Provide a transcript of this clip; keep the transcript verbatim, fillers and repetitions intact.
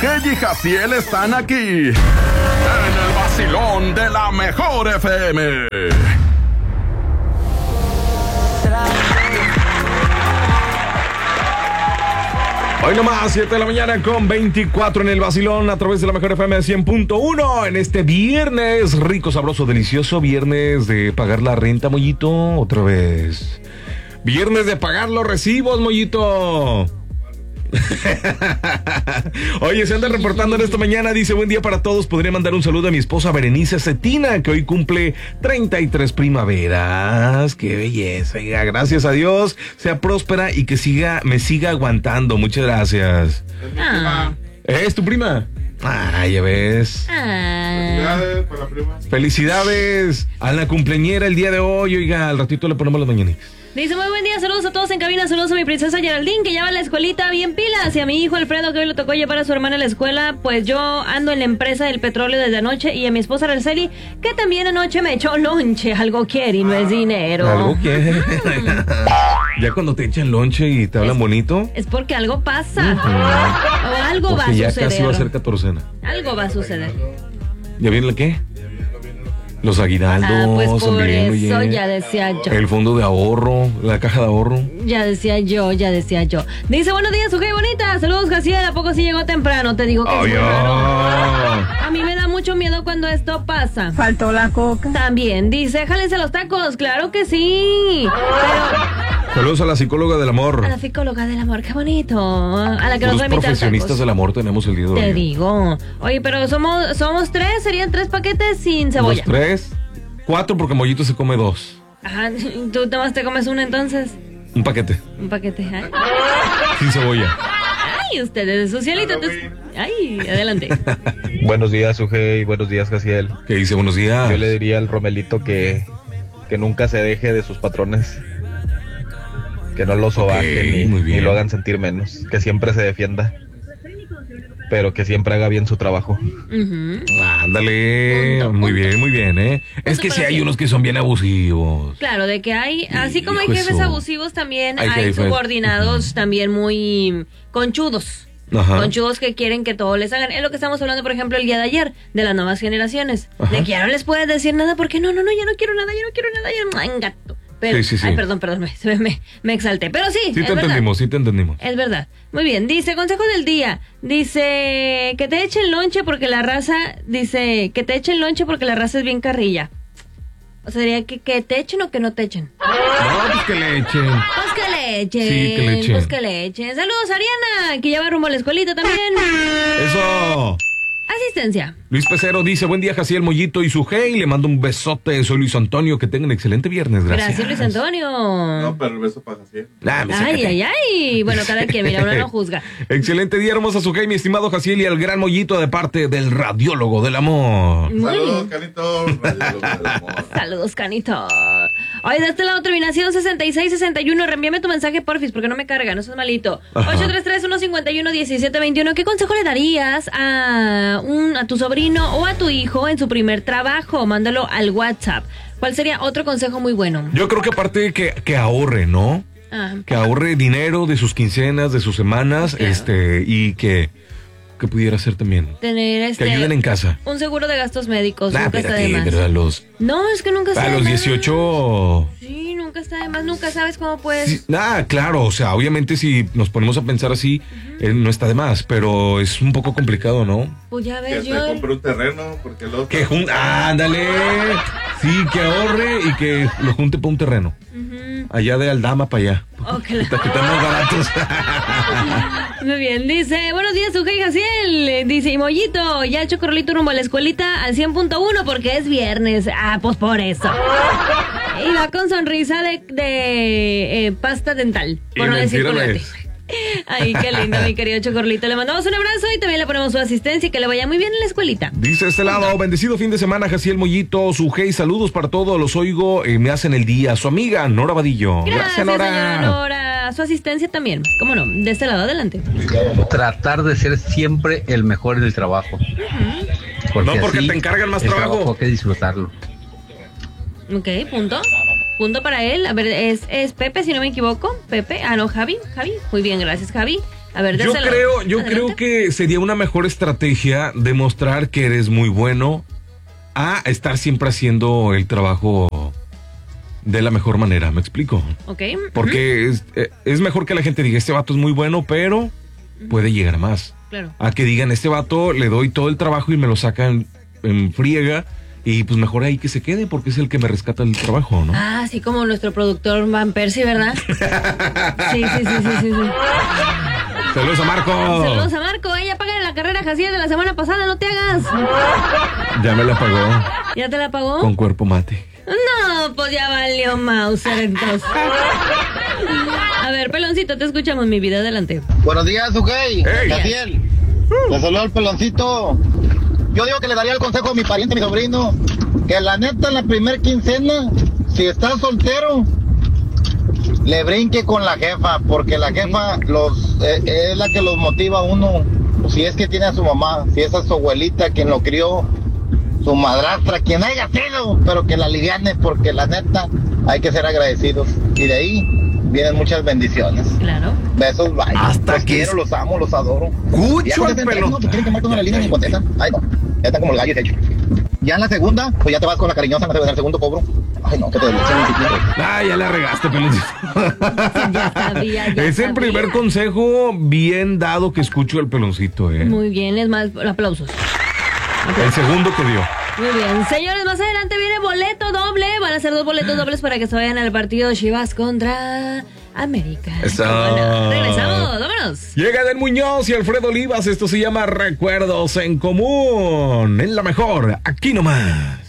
Sujei y Jaciel están aquí, en el vacilón de la mejor F M. Hoy nomás, siete de la mañana con veinticuatro en el vacilón a través de la mejor F M cien punto uno en este viernes rico, sabroso, delicioso, viernes de pagar la renta, Mollito, otra vez. Viernes de pagar los recibos, Mollito. Oye, se anda reportando en esta mañana, dice: buen día para todos, podría mandar un saludo a mi esposa Berenice Cetina, que hoy cumple treinta y tres primaveras. Qué belleza, oiga, gracias a Dios, sea próspera y que siga, me siga aguantando. Muchas gracias. Ah. ¿Es tu prima? Ah, ya ves. Ah. Felicidades para la prima. Felicidades a la cumpleañera el día de hoy, oiga, al ratito le ponemos las mañanitas. Dice: muy buen día, saludos a todos en cabina, saludos a mi princesa Geraldine, que ya va a la escuelita bien pilas, y a mi hijo Alfredo, que hoy le tocó llevar a su hermana a la escuela, pues yo ando en la empresa del petróleo desde anoche, y a mi esposa Araceli, que también anoche me echó lonche. Algo quiere y no es dinero. Algo quiere. Ya cuando te echan lonche y te hablan es, bonito, es porque algo pasa. Uh-huh. O algo porque va a suceder. Ya casi va a ser catorcena. Algo va a suceder. ¿Ya viene el qué? Los aguinaldos. Ah, pues por también, eso oye, ya decía yo. El fondo de ahorro, la caja de ahorro. Ya decía yo, ya decía yo. Dice: buenos días, Sujei bonita. Saludos, Jaciel. ¿A poco sí llegó temprano? Te digo que oh, es muy raro. A mí me da mucho miedo cuando esto pasa. Faltó la coca. También dice: jálense los tacos. Claro que sí. Pero... Saludos a la psicóloga del amor. A la psicóloga del amor, qué bonito. A la que Los nos remite profesionistas tacos del amor tenemos el día de hoy. Te digo. Oye, pero somos somos tres, serían tres paquetes sin cebolla. Los tres, cuatro porque Mollito se come dos. Ajá, ¿tú nomás te comes uno entonces? Un paquete. Un paquete, ¿eh? Sin cebolla. Ay, ustedes, socialito. Ay, adelante. Buenos días, Sujei, buenos días, Jaciel. ¿Qué dice? Buenos días. Yo le diría al Romelito que, que nunca se deje de sus patrones. Que no lo sobajen, okay, ni, ni lo hagan sentir menos. Que siempre se defienda, pero que siempre haga bien su trabajo. Uh-huh. Ándale, punto, muy punto. bien, muy bien, ¿eh? Punto, es que sí hay unos que son bien abusivos. Claro, de que hay, así como hay jefes eso. abusivos, también hay, hay subordinados uh-huh. también muy conchudos. Ajá. Conchudos que quieren que todo les hagan. Es lo que estamos hablando, por ejemplo, el día de ayer, de las nuevas generaciones. Ajá. De que ya no les puedes decir nada porque no, no, no, ya no quiero nada, ya no quiero nada, ya no, gato. Pero, sí, sí, sí. Ay, perdón, perdón, me, me, me exalté. Pero sí, sí te es entendimos, verdad. sí te entendimos. Es verdad. Muy bien, dice, consejo del día. Dice, que te echen lonche porque la raza, dice, que te echen lonche porque la raza es bien carrilla. O sea, sería que, que te echen o que no te echen. No, pues que le echen. Pues que le echen. Sí, que le echen. Pues que le echen. Saludos, Ariana, que ya va rumbo a la escuelita también. Eso. Asistencia. Luis Pecero dice: buen día, Jaciel, Mollito y Sujei. Le mando un besote. Soy Luis Antonio. Que tengan excelente viernes. Gracias. Gracias, Luis Antonio. No, pero el beso para Jaciel. Nah, ay, ay, ay. Bueno, cada quien, mira, uno no juzga. Excelente día, hermosa Sujei, mi estimado Jaciel, y al gran Mollito de parte del radiólogo del amor. Muy Saludos, bien. Canito. Radiólogo del amor. Saludos, Canito. Oye, de este lado, terminación sesenta y seis sesenta y uno. Reenvíame tu mensaje, porfis, porque no me carga, no seas malito. ocho tres tres, uno cinco uno, uno siete dos uno. ¿Qué consejo le darías a, un, a tu sobrino o a tu hijo en su primer trabajo? Mándalo al WhatsApp. ¿Cuál sería otro consejo muy bueno? Yo creo que aparte que, que ahorre, ¿no? Ah, que ahorre dinero de sus quincenas, de sus semanas, claro. este, y que... que pudiera ser también. Tener este... que ayuden en casa. Un seguro de gastos médicos, nah, nunca está de más. Pero a los... No, es que nunca está de más. A los dieciocho... Sí, nunca está de más, nunca sabes cómo puedes... Sí, ah, claro, o sea, obviamente si nos ponemos a pensar así, uh-huh. eh, no está de más, pero es un poco complicado, ¿no? Pues ya ves, que yo... Que compré un terreno, porque el otro... Que jun... ándale, sí, que ahorre y que lo junte para un terreno. Uh-huh. Allá de Aldama para allá. Oh, que la... que están más baratos. Muy bien, dice, buenos días, Sujei Jaciel. Dice, y Mollito, ya el chocorrolito rumbo a la escuelita al cien punto uno porque es viernes. Ah, pues por eso. Y va con sonrisa de, de eh, pasta dental. Por no decir colgate. Ay, qué lindo, mi querido chocorrolito. Le mandamos un abrazo y también le ponemos su asistencia y que le vaya muy bien en la escuelita. Dice este lado, bendecido fin de semana, Jaciel, Mollito, Sujei, saludos para todos, los oigo, eh, me hacen el día. Su amiga, Nora Vadillo. Gracias, Gracias Nora. Señora Nora. Su asistencia también, cómo no, de este lado, adelante. Tratar de ser siempre el mejor en el trabajo. Uh-huh. Porque no porque te encargan más el trabajo. trabajo hay que disfrutarlo. Ok, punto. Punto para él. A ver, es, es Pepe, si no me equivoco. Pepe. Ah, no, Javi. Javi. Muy bien, gracias, Javi. A ver, yo déselo. creo, yo Adelante. creo que sería una mejor estrategia demostrar que eres muy bueno a estar siempre haciendo el trabajo de la mejor manera, ¿me explico? Ok. Porque es, eh, es mejor que la gente diga, este vato es muy bueno, pero puede llegar a más. Claro. A que digan, este vato le doy todo el trabajo y me lo sacan en friega, y pues mejor ahí que se quede porque es el que me rescata el trabajo, ¿no? Ah, así como nuestro productor Van Persie, ¿verdad? Sí, sí, sí, sí, sí, sí. Saludos a Marco. Saludos a Marco, ella paga la carrera Jaciel de la semana pasada, no te hagas. Ya me la pagó ¿Ya te la pagó? con cuerpo mate. No, pues ya valió Mauser entonces. A ver, Peloncito, te escuchamos, mi vida, adelante. Buenos días, Ugey. Hey. Gabriel. Le saludo al Peloncito. Yo digo que le daría el consejo a mi pariente, mi sobrino, que la neta en la primer quincena, si está soltero, le brinque con la jefa, porque la jefa los eh, es la que los motiva a uno, si es que tiene a su mamá, si es a su abuelita quien lo crió, su madrastra, quien haya sido, pero que la aliviane, porque la neta hay que ser agradecidos. Y de ahí vienen muchas bendiciones. Claro. Besos, bye. Hasta los que quiero, es- los amo, los adoro. Cucho Ya el contestan el teléfono, pelón. pues quieren que marque una línea y ni contestan. Ay, no. Ya están como el gallo hecho. Ya en la segunda, pues ya te vas con la cariñosa, en el segundo cobro. Ay, no, que te dicen ni siquiera. Ah, ya la regaste, peloncito. Ya sabía, ya Es el sabía. primer consejo bien dado que escucho el peloncito, ¿eh? Muy bien, es más, aplausos. El segundo que dio. Muy bien, señores, más adelante viene boleto doble. Van a ser dos boletos dobles para que se vayan al partido Chivas contra América. Eso. Bueno, regresamos, vámonos. Llega Edel Muñoz y Alfredo Olivas. Esto se llama Recuerdos en Común. En la mejor, aquí nomás.